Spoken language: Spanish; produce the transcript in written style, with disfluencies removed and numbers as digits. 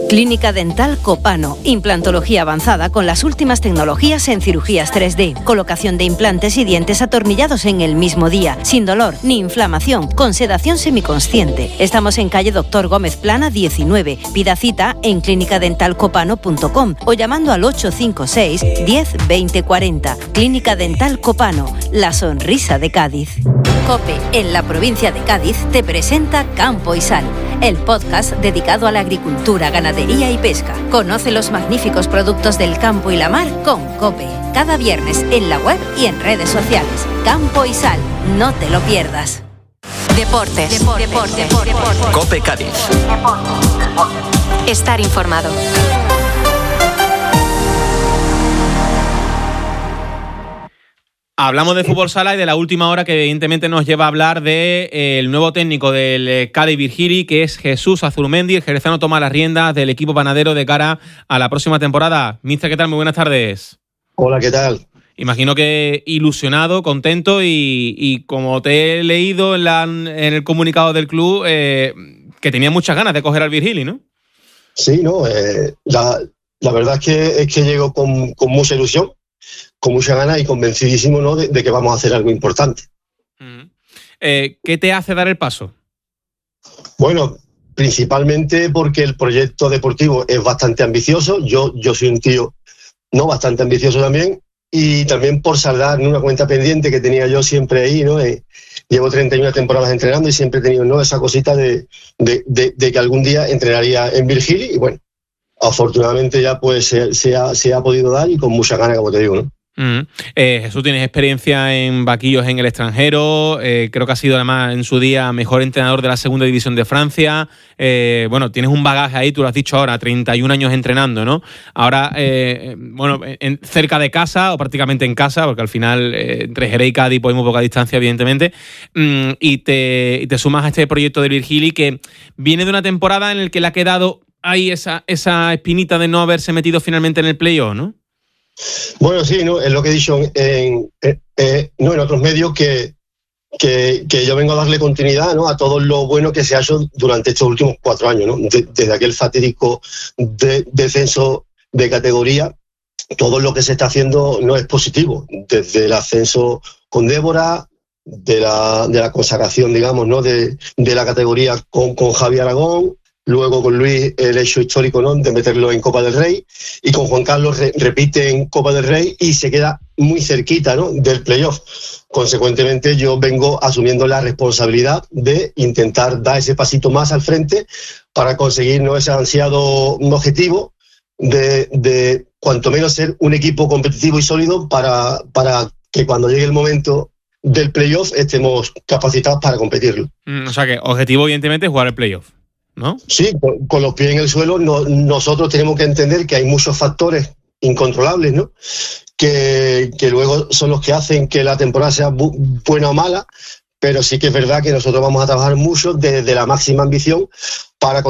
Clínica Dental Copano. Implantología avanzada con las últimas tecnologías en cirugías 3D. Colocación de implantes y dientes atornillados en el mismo día, sin dolor ni inflamación, con sedación semiconsciente. Estamos en calle Doctor Gómez Plana 19. Pida cita en clinicadentalcopano.com o llamando al 856 10 20 40. Clínica Dental Copano, la sonrisa de Cádiz. COPE, en la provincia de Cádiz, te presenta Campo y Sal, el podcast dedicado a la agricultura, ganadería y pesca. Conoce los magníficos productos del campo y la mar con COPE. Cada viernes en la web y en redes sociales. Campo y Sal, no te lo pierdas. Deportes. COPE Cádiz. Estar informado. Hablamos de fútbol sala y de la última hora que evidentemente nos lleva a hablar del nuevo técnico del Cádiz Virgili, que es Jesús Azurmendi. El jerezano toma las riendas del equipo panadero de cara a la próxima temporada. Mister, ¿qué tal? Muy buenas tardes. Hola, ¿qué tal? Imagino que ilusionado, contento y como te he leído en el comunicado del club, que tenía muchas ganas de coger al Virgili, ¿no? Sí, no, la verdad es que llego con mucha ilusión, con mucha ganas y convencidísimo, ¿no?, de que vamos a hacer algo importante. ¿Qué te hace dar el paso? Bueno, principalmente porque el proyecto deportivo es bastante ambicioso. Yo soy un tío no bastante ambicioso también, y también por saldar una cuenta pendiente que tenía yo siempre ahí, ¿no? Llevo 31 temporadas entrenando y siempre he tenido, ¿no?, esa cosita de que algún día entrenaría en Virgili, y bueno, afortunadamente ya pues se ha podido dar, y con mucha ganas, como te digo, ¿no? Jesús, tienes experiencia en vaquillos en el extranjero, creo que has sido además en su día mejor entrenador de la segunda división de Francia, bueno, tienes un bagaje ahí, tú lo has dicho ahora, 31 años entrenando, ¿no? Ahora, bueno, cerca de casa o prácticamente en casa, porque al final entre Jerez y Cádiz pues hay muy poca distancia, evidentemente, y te sumas a este proyecto de Virgili que viene de una temporada en la que le ha quedado ahí esa espinita de no haberse metido finalmente en el playoff, ¿no? Bueno, sí, ¿no? Es lo que he dicho en otros medios, que yo vengo a darle continuidad, ¿no?, a todo lo bueno que se ha hecho durante estos últimos 4 años, ¿no? Desde aquel fatídico descenso de categoría, todo lo que se está haciendo no es positivo. Desde el ascenso con Débora, de la consagración, digamos, ¿no?, de la categoría con Javi Aragón, luego con Luis el hecho histórico, ¿no?, de meterlo en Copa del Rey, y con Juan Carlos repite en Copa del Rey y se queda muy cerquita, ¿no?, del playoff. Consecuentemente yo vengo asumiendo la responsabilidad de intentar dar ese pasito más al frente para conseguir, ¿no?, ese ansiado objetivo de cuanto menos ser un equipo competitivo y sólido para que cuando llegue el momento del playoff estemos capacitados para competirlo. O sea que objetivo evidentemente es jugar el playoff, ¿no? Sí, con los pies en el suelo. Nosotros tenemos que entender que hay muchos factores incontrolables, ¿no?, que luego son los que hacen que la temporada sea buena o mala, pero sí que es verdad que nosotros vamos a trabajar mucho desde la máxima ambición para